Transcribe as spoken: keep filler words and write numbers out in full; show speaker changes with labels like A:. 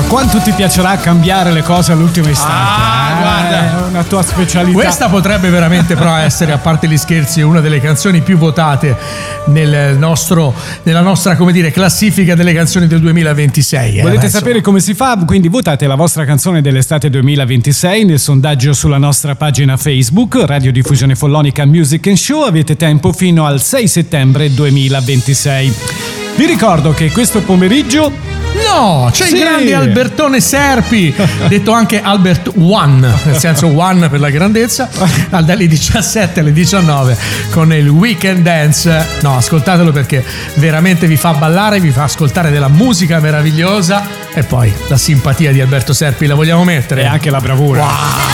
A: quanto ti piacerà cambiare le cose all'ultimo istante?
B: Ah,
A: eh,
B: guarda,
A: è una tua specialità.
B: Questa potrebbe veramente però essere, a parte gli scherzi, una delle canzoni più votate nel nostro, nella nostra, come dire, classifica delle canzoni del duemilaventisei. Eh?
A: Volete
B: Beh,
A: sapere come si fa? Quindi votate la vostra canzone dell'estate duemilaventisei nel sondaggio sulla nostra pagina Facebook, Radiodiffusione Follonica Music and Show. Avete tempo fino al sei settembre duemilaventisei. Vi ricordo che questo pomeriggio
B: No, c'è
A: Sì.
B: il grande Albertone Serpi, detto anche Albert One, nel senso One per la grandezza, dalle diciassette alle diciannove con il Weekend Dance. No, ascoltatelo perché veramente vi fa ballare, vi fa ascoltare della musica meravigliosa e poi la simpatia di Alberto Serpi la vogliamo mettere.
A: e anche la bravura.
B: Wow.